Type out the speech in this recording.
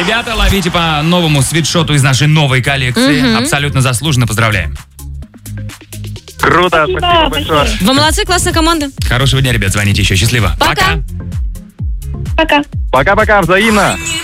Ребята, ловите по новому свитшоту из нашей новой коллекции. Абсолютно заслуженно. Поздравляем. Круто, спасибо большое. Вы молодцы, классная команда. Хорошего дня, ребят. Звоните еще. Счастливо. Пока. Пока. Пока-пока, взаимно.